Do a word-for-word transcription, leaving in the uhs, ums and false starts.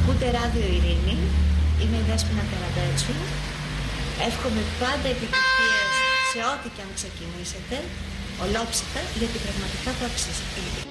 Ακούτε ράδιο Ειρήνη, είμαι η Δέσποινα Καραμπέτσου. Εύχομαι πάντα επιτυχίες σε ό,τι και αν ξεκινήσετε, ολόψυχα, γιατί πραγματικά το αξίζετε.